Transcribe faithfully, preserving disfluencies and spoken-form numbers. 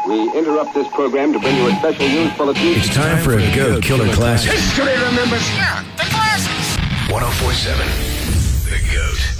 We interrupt this program to bring you a special news bulletin. It's time for a Go Killer Classic. History remembers. Yeah, the classics. ten forty-seven, The Goat.